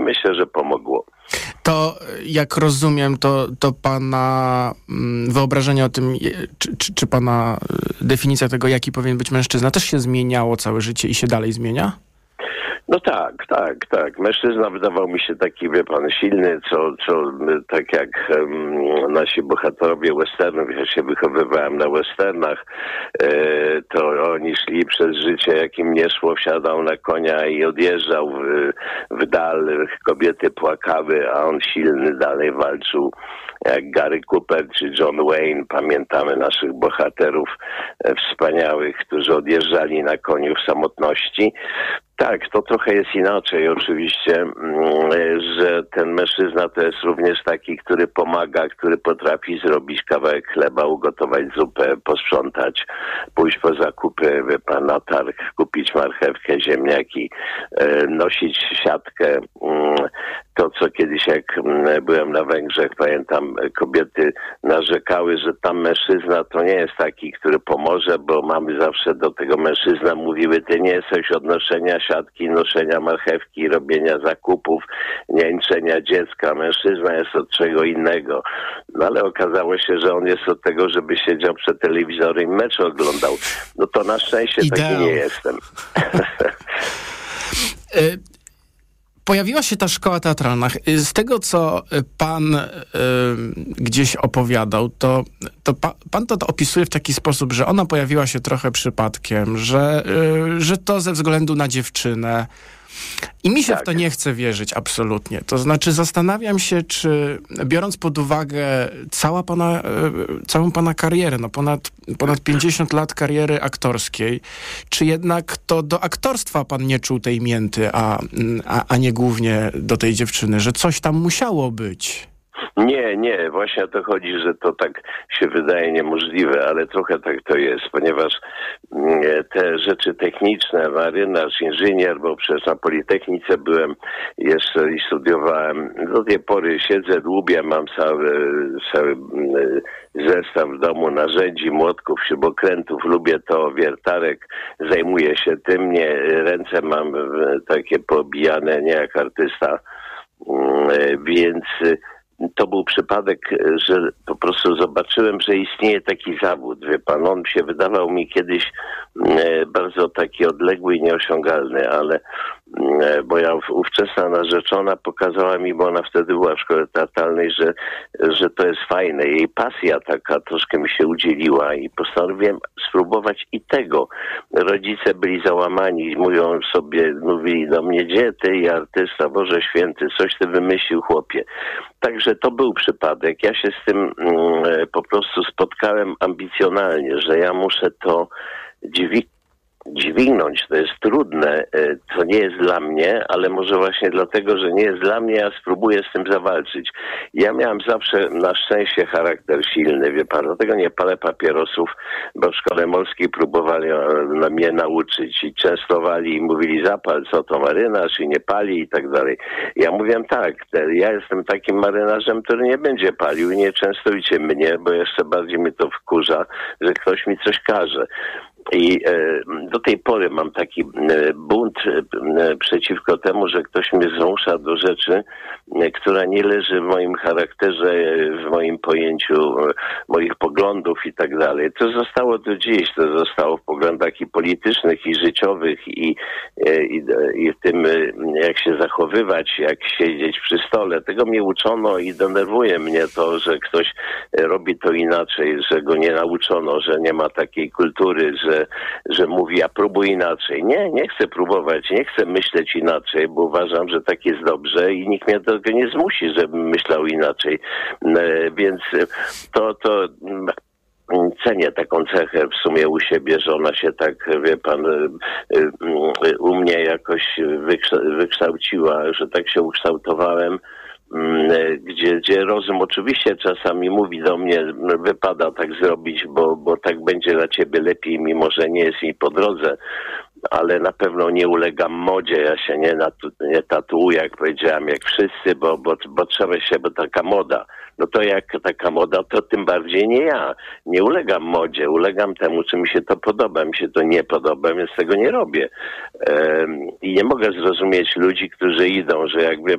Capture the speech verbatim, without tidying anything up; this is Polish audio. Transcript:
myślę, że pomogło. To, jak rozumiem, to, to pana wyobrażenie o tym, czy, czy, czy pana definicja tego, jaki powinien być mężczyzna, też się zmieniało całe życie i się dalej zmienia? No tak, tak, tak. Mężczyzna wydawał mi się taki, wie pan, silny, co, co tak jak um, nasi bohaterowie westernów, ja się wychowywałem na westernach, e, to oni szli przez życie, jak im nie szło, wsiadał na konia i odjeżdżał w, w dal. Kobiety płakały, a on silny dalej walczył. Jak Gary Cooper czy John Wayne, pamiętamy naszych bohaterów e, wspaniałych, którzy odjeżdżali na koniu w samotności. Tak, to trochę jest inaczej oczywiście, że ten mężczyzna to jest również taki, który pomaga, który potrafi zrobić kawałek chleba, ugotować zupę, posprzątać, pójść po zakupy, wie pan, na targ, kupić marchewkę, ziemniaki, nosić siatkę. To, co kiedyś jak byłem na Węgrzech, pamiętam, kobiety narzekały, że tam mężczyzna to nie jest taki, który pomoże, bo mamy zawsze do tego mężczyzna mówiły, ty nie jesteś od noszenia siatki, noszenia marchewki, robienia zakupów, niańczenia dziecka. Mężczyzna jest od czego innego. No ale okazało się, że on jest od tego, żeby siedział przed telewizorem i mecz oglądał. No to na szczęście Ideał. taki nie jestem. Pojawiła się ta szkoła teatralna. Z tego, co pan y, gdzieś opowiadał, to, to pa, pan to, to opisuje w taki sposób, że ona pojawiła się trochę przypadkiem, że, y, że to ze względu na dziewczynę. I mi się tak w to nie chce wierzyć absolutnie. To znaczy zastanawiam się, czy biorąc pod uwagę cała pana, całą pana karierę, no ponad, ponad pięćdziesiąt lat kariery aktorskiej, czy jednak to do aktorstwa pan nie czuł tej mięty, a, a, a nie głównie do tej dziewczyny, że coś tam musiało być? Nie, nie, właśnie o to chodzi, że to tak się wydaje niemożliwe, ale trochę tak to jest, ponieważ te rzeczy techniczne, marynarz, inżynier, bo przecież na Politechnice byłem jeszcze i studiowałem, do tej pory siedzę, lubię, mam cały, cały zestaw w domu narzędzi, młotków, śrubokrętów, lubię to, wiertarek, zajmuję się tym, nie, ręce mam takie poobijane, nie jak artysta, więc to był przypadek, że po prostu zobaczyłem, że istnieje taki zawód, wie pan, on się wydawał mi kiedyś bardzo taki odległy i nieosiągalny, ale moja ówczesna narzeczona pokazała mi, bo ona wtedy była w szkole teatralnej, że, że to jest fajne. Jej pasja taka troszkę mi się udzieliła i postanowiłem spróbować i tego. Rodzice byli załamani, mówią sobie, mówili do mnie, gdzie ty i artysta, Boże Święty, coś ty wymyślił, chłopie. Także to był przypadek. Ja się z tym mm, po prostu spotkałem ambicjonalnie, że ja muszę to dźwigać. dźwignąć, to jest trudne, to nie jest dla mnie, ale może właśnie dlatego, że nie jest dla mnie, ja spróbuję z tym zawalczyć. Ja miałem zawsze na szczęście charakter silny, wie pan, dlatego nie palę papierosów, bo w szkole morskiej próbowali na mnie nauczyć i częstowali i mówili zapal, co to marynarz i nie pali i tak dalej. Ja mówiłem tak, ja jestem takim marynarzem, który nie będzie palił i nie częstujcie mnie, bo jeszcze bardziej mnie to wkurza, że ktoś mi coś każe. I e, do tej pory mam taki e, bunt e, przeciwko temu, że ktoś mnie zmusza do rzeczy, e, która nie leży w moim charakterze, e, w moim pojęciu e, moich poglądów i tak dalej. To zostało do dziś, to zostało w poglądach i politycznych, i życiowych, i, e, i, i w tym, e, jak się zachowywać, jak siedzieć przy stole. Tego mnie uczono i denerwuje mnie to, że ktoś robi to inaczej, że go nie nauczono, że nie ma takiej kultury, że że mówi, a próbuj inaczej. Nie, nie chcę próbować, nie chcę myśleć inaczej, bo uważam, że tak jest dobrze i nikt mnie do tego nie zmusi, żebym myślał inaczej. Więc to, to cenię taką cechę w sumie u siebie, że ona się tak, wie pan, u mnie jakoś wykształciła, że tak się ukształtowałem, Gdzie, gdzie rozum oczywiście czasami mówi do mnie, wypada tak zrobić, bo, bo tak będzie dla ciebie lepiej, mimo że nie jest mi po drodze, ale na pewno nie ulegam modzie, ja się nie, natu, nie tatuuję, jak powiedziałem, jak wszyscy, bo, bo, bo trzeba się, bo taka moda. No to jak taka moda, to tym bardziej nie ja. Nie ulegam modzie, ulegam temu, czy mi się to podoba, mi się to nie podoba, więc tego nie robię. Ehm, I nie mogę zrozumieć ludzi, którzy idą, że jak wie